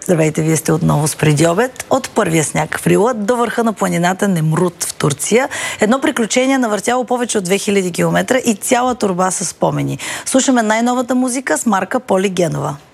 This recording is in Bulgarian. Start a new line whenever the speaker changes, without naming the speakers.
Здравейте, вие сте отново с Преди обед. От първия сняг в Рила до върха на планината Немрут в Турция. Едно приключение навъртяло повече от 2000 км и цяла торба с спомени. Слушаме най-новата музика с Марка Полигенова.